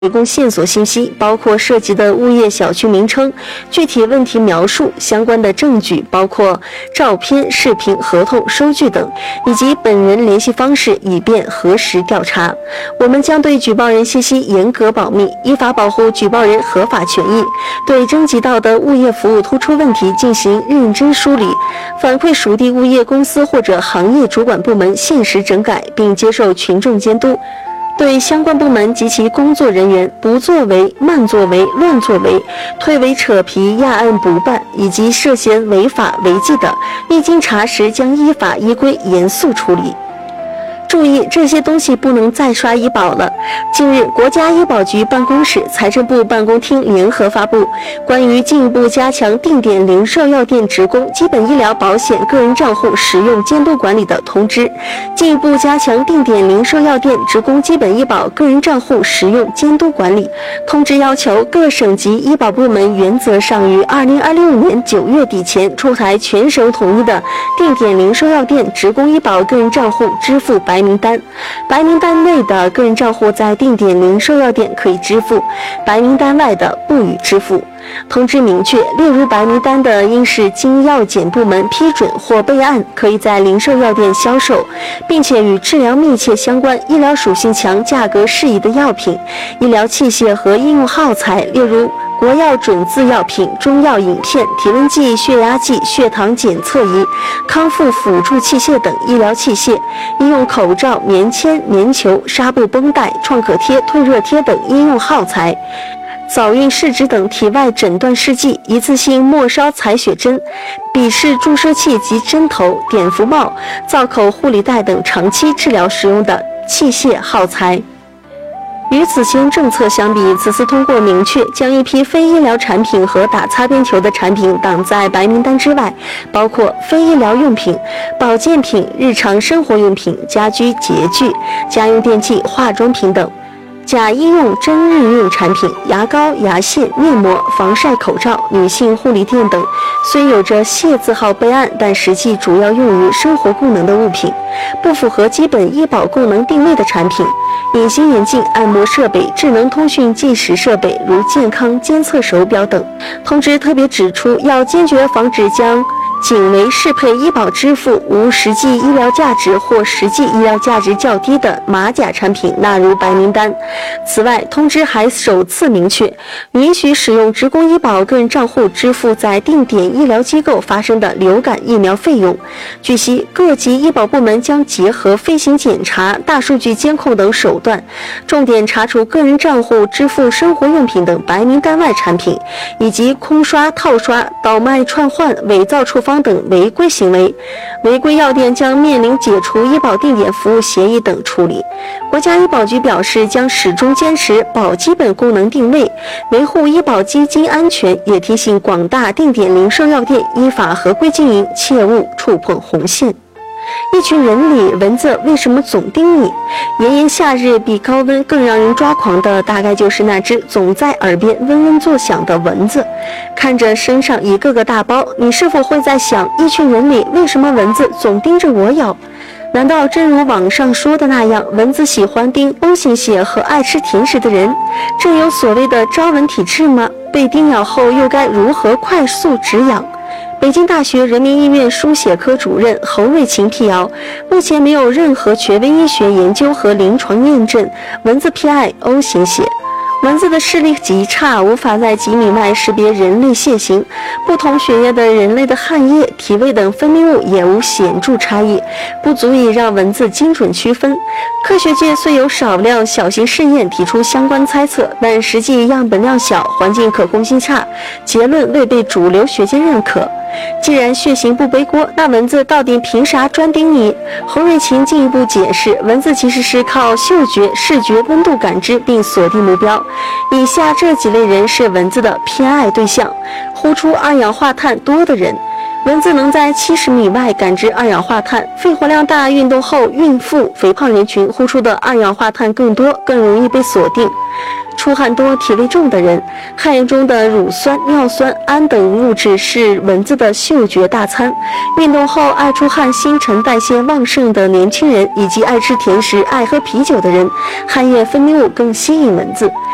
提供线索信息，包括涉及的物业小区名称、具体问题描述、相关的证据，包括照片、视频、合同、收据等，以及本人联系方式，以便核实调查。我们将对举报人信息严格保密，依法保护举报人合法权益，对征集到的物业服务突出问题进行认真梳理，反馈属地物业公司或者行业主管部门限时整改，并接受群众监督。对相关部门及其工作人员不作为、慢作为、乱作为、推诿扯皮、压案不办，以及涉嫌违法违纪的，一经查实将依法依规严肃处理。注意，这些东西不能再刷医保了。近日，国家医保局办公室、财政部办公厅联合发布关于进一步加强定点零售药店职工基本医疗保险个人账户使用监督管理的通知，进一步加强定点零售药店职工基本医保个人账户使用监督管理。通知要求各省级医保部门原则上于2026年9月底前出台全省统一的定点零售药店职工医保个人账户支付白名单，白名单内的个人账户在定点零售药店可以支付，白名单外的不予支付。通知明确，列入白名单的应是经药检部门批准或备案，可以在零售药店销售，并且与治疗密切相关、医疗属性强、价格适宜的药品、医疗器械和应用耗材，例如国药准字药品、中药饮片、体温计、血压计、血糖检测仪、康复辅助器械等医疗器械，医用口罩、棉签、棉球、纱布绷带、创可贴、退热贴等医用耗材，早孕试纸等体外诊断试剂、一次性末梢采血针、笔式注射器及针头、碘伏帽、造口护理带等长期治疗使用的器械耗材。与此前政策相比，此次通过明确将一批非医疗产品和打擦边球的产品挡在白名单之外，包括非医疗用品、保健品、日常生活用品、家居洁具、家用电器、化妆品等。假医用真日用产品、牙膏、牙线、面膜、防晒口罩、女性护理垫等，虽有着谢字号备案，但实际主要用于生活功能的物品，不符合基本医保功能定位的产品，隐形眼镜、按摩设备、智能通讯计时设备，如健康监测手表等。通知特别指出，要坚决防止将仅为适配医保支付、无实际医疗价值或实际医疗价值较低的马甲产品纳入白名单。此外，通知还首次明确，允许使用职工医保个人账户支付在定点医疗机构发生的流感疫苗费用。据悉，各级医保部门将结合飞行检查、大数据监控等手段，重点查处个人账户支付生活用品等白名单外产品，以及空刷、套刷、倒卖串换、伪造处方等违规行为。违规药店将面临解除医保定点服务协议等处理。国家医保局表示，将始终坚持保基本功能定位，维护医保基金安全，也提醒广大定点零售药店依法合规经营，切勿触碰红线。一群人里，蚊子为什么总叮你？炎炎夏日比高温更让人抓狂的，大概就是那只总在耳边嗡嗡作响的蚊子。看着身上一个个大包，你是否会在想，一群人里为什么蚊子总盯着我咬？难道真如网上说的那样，蚊子喜欢叮 O 型血和爱吃甜食的人？真有所谓的招蚊体质吗？被叮咬后又该如何快速止痒？北京大学人民医院输血科主任侯瑞琴辟谣，目前没有任何权威医学研究和临床验证蚊子偏爱 O 型血。蚊子的视力极差，无法在几米外识别人类血型，不同血液的人类的汗液、体味等分泌物也无显著差异，不足以让蚊子精准区分。科学界虽有少量小型试验提出相关猜测，但实际样本量小，环境可控性差，结论未被主流学界认可。既然血型不背锅，那蚊子到底凭啥专盯你？侯瑞琴进一步解释，蚊子其实是靠嗅觉、视觉温度感知并锁定目标。以下这几类人是蚊子的偏爱对象：呼出二氧化碳多的人。蚊子能在70米外感知二氧化碳，肺活量大、运动后、孕妇、肥胖人群呼出的二氧化碳更多，更容易被锁定。出汗多、体味重的人，汗液中的乳酸、尿酸、氨等物质是蚊子的嗅觉大餐。运动后爱出汗、新陈代谢旺盛的年轻人，以及爱吃甜食、爱喝啤酒的人，汗液分泌物更吸引蚊子。